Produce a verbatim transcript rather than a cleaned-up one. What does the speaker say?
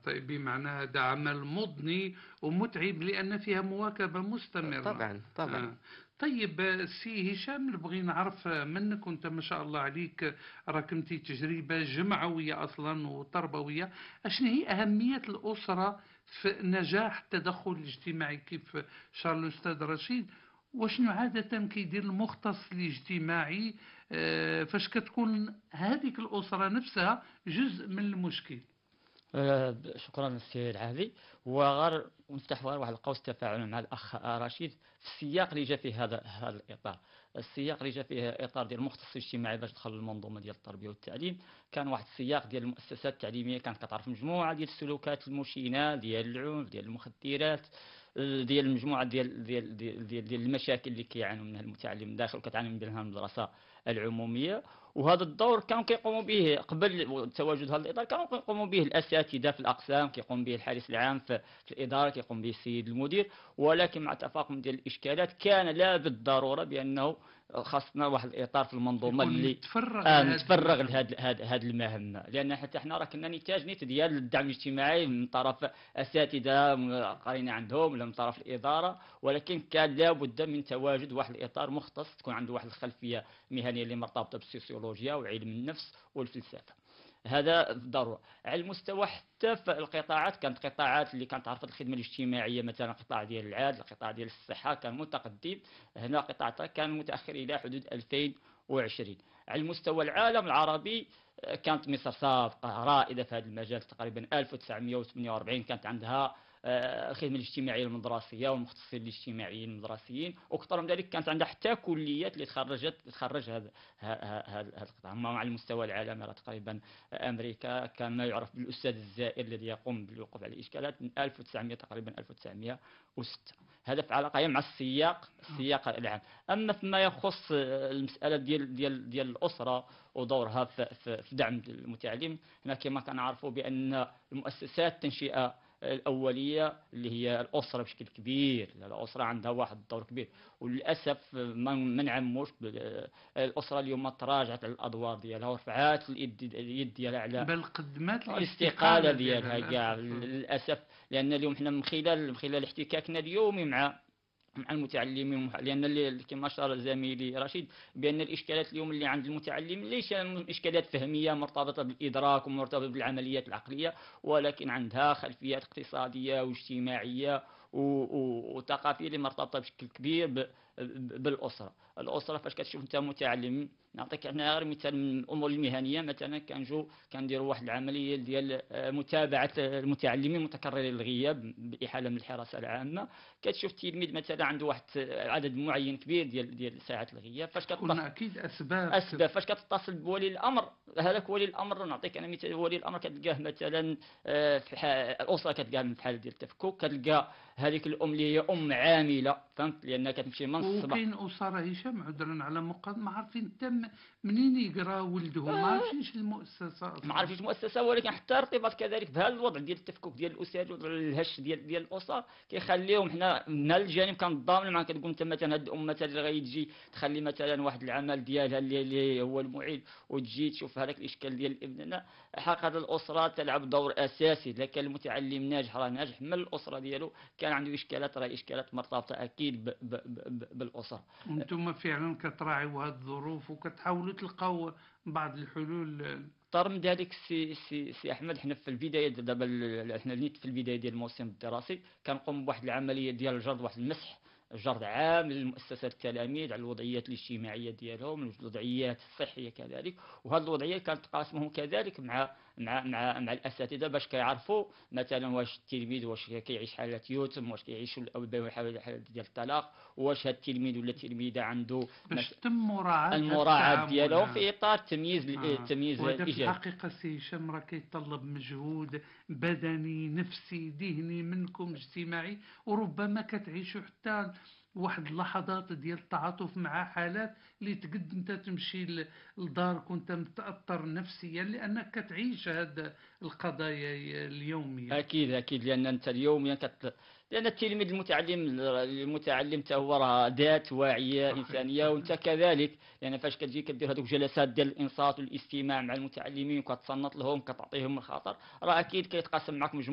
طيب بمعنى هذا عمل مضني ومتعب لأن فيها مواكبة مستمرة. طبعا طبعا. آه. طيب آه، سي هشام، نبغي نعرف منك، وانت ما شاء الله عليك راكمتي تجربة جمعوية أصلا وتربوية، أشنو هي أهمية الأسرة في نجاح التدخل الاجتماعي كيف شار الأستاذ رشيد؟ وشنو عادة كيدير المختص الاجتماعي آه، فاش كتكون هذيك الأسرة نفسها جزء من المشكل؟ آه، شكرا سي العافي. وغير نفتح غير واحد القوس تفاعل مع الاخ رشيد في السياق اللي جا فيه هذا هذا الاطار. السياق اللي جا فيه اطار ديال المختص الاجتماعي باش دخل المنظومه ديال التربيه والتعليم، كان واحد السياق ديال المؤسسات التعليميه كانت كتعرف مجموعه ديال السلوكات المشينه ديال العنف ديال المخدرات، آه، ديال المجموعه ديال ديال ديال ديال, ديال المشاكل اللي كيعانوا منها المتعلم داخل وكتعاني منها المدرسه العموميه. وهذا الدور كانوا كيقوموا به قبل تواجد هذا الإطار، كانوا كيقوموا به الأساتذة في الأقسام، كيقوم به الحارس العام في في الإدارة، كيقوم به السيد المدير. ولكن مع تفاقم ديال الإشكالات كان لا بالضرورة بأنه خاصنا واحد الإطار في المنظومة يكون اللي متفرغ آه لهذه متفرغ المهام. لهاد هاد هاد المهمة، لأن حتى حنا راه كنا نتاج نيت ديال الدعم الاجتماعي من طرف أساتذة قارين عندهم ولا من طرف الإدارة. ولكن كان لابد من تواجد واحد الإطار مختص تكون عنده واحد الخلفية مهنية اللي مرتبطة بالسوسيولوجيا وعلم النفس والفلسفة. هذا ضرورة على المستوى حتى في القطاعات. كانت قطاعات اللي كانت عرفت الخدمة الاجتماعية، مثلا قطاع ديال العدل، القطاع ديال الصحة كان متقدم. هنا قطاع كان متأخر إلى حدود ألفين وعشرين. على المستوى العالم العربي آه، كانت مصر سابقة رائدة في هذا المجال. تقريبا ألف وتسعمائة وثمانية وأربعين كانت عندها آه، الخدمة الاجتماعية المدرسية والمختصين الاجتماعيين المدرسيين، وأكثر من ذلك كانت عندها حتى كليات اللي تخرجت تخرج هذا هذا القطاع. أما على المستوى العالمي راه تقريبا أمريكا كان ما يعرف بالأستاذ الزائر الذي يقوم بالوقوف على الإشكالات من ألف وتسعمائة تقريبا ألف وتسعمائة وستة. هذا في علاقة مع السياق السياق العام. أما فيما يخص آه، المسألة ديال ديال ديال الأسرة ودورها في, في, في دعم المتعلم، هنا كما كنعرفوا بأن المؤسسات التنشئة الأولية اللي هي الأسرة بشكل كبير، الأسرة عندها واحد الدور كبير. وللأسف ما ما نعموش بال- الأسرة اليوم تراجعت على الأدوار ديالها ورفعات اليد اليد ديالها على بل قدمات الاستقالة الاستقالة ديالها ديالها كاع للأسف. للأسف. لأن اليوم حنا من خلال من خلال احتكاكنا اليومي مع مع المتعلمين والمح- لان اللي كما اشار زميلي رشيد بان الاشكالات اليوم اللي عند المتعلم ليس اشكالات فهميه مرتبطه بالادراك ومرتبطه بالعمليات العقليه، ولكن عندها خلفيات اقتصاديه واجتماعيه و- و- وثقافيه اللي مرتبطه بشكل كبير ب- ب- بالاسره. الاسره فاش كتشوف انت متعلم، نعطيك انا غير مثال من الامور المهنيه. مثلا كنجو كنديروا واحد العمليه ديال آه، متابعه المتعلمين متكررين الغياب باحاله من الحراسه العامه. كتشوف تلميذ مثلا عنده واحد عدد معين كبير ديال ديال ساعات الغياب، فاش تكون كتتصل أكيد أسباب اسباب فاش كتتصل بولي الامر. هذاك ولي الامر نعطيك انا مثال. ولي الامر كتلقاه مثلا آه، في ح- الاسره كتلقاها من حاله ديال التفكك، كتلقى هذيك الام اللي هي ام عامله، فهمت، لانها كتمشي من الصباح. وكاين أسرة هشام عذرا على مقاطعة ما عارفين تم منين يقرا ولدهم، ما عارفينش المؤسسة ما أصلا. عرفتش مؤسسه، ولكن حتى ارتباط كذلك بهذا الوضع ديال التفكك ديال الاسر، الوضع الهش ديال ديال الاسر كيخليهم حنا من هذا الجانب كنضامن معاك. كتقول انت مثلا هاد الام مثلا اللي غيجي تخلي مثلا واحد العمل ديالها اللي, اللي هو المعيد وتجي تشوف هذاك الاشكال ديال ابننا. حقا الاسره تلعب دور اساسي. اذا كان المتعلم ناجح راه ناجح من الاسره ديالو، كان عنده اشكالات راه اشكالات مرتبطه اكيد ب ب ب بالاسره. وانتم فعلا كتراعيوا هذه الظروف وكتحاولوا تلقاو بعض الحلول. اكثر من ذلك سي سي سي احمد، حنا في البدايه دابا ال- حنا نيت في البدايه ديال الموسم الدراسي كنقوم بواحد العمليه ديال الجرد، واحد المسح جرد عام للمؤسسات التلاميذ على الوضعيات الاجتماعيه ديالهم، الوضعيات الصحيه كذلك. وهذه الوضعيه كانت تقاسمهم كذلك مع مع مع مع الاساتذه باش كيعرفوا مثلا واش التلميذ واش كيعيش حاله يتم، واش كيعيش الابوين حاله حالة ديال الطلاق، واش هذا التلميذ ولا التلميذه عنده باش تتم مراعاة هذا المراعاه ديالهم التعامل. في اطار تمييز آه. التمييز وهذا في الايجابي. الحقيقة سي هشام راه كيتطلب مجهود بدني نفسي ذهني منكم اجتماعي، وربما كتعيشوا حتى واحد اللحظات ديال التعاطف مع حالات اللي تقد انت تمشي ل- لدارك وانت متأثر نفسيا لأنك كتعيش هذه القضايا اليومية. اكيد اكيد، لان انت اليوم كت... لان التلميذ المتعلم المتعلم حتى هو راه ذات واعيه صحيح انسانيه، صحيح. وانت كذلك. لان فاش كتجي كدير هذوك جلسات ديال الانصات والاستماع مع المتعلمين وكتصنت لهم كتعطيهم الخطر، راه اكيد كيتقاسم معك مجموعه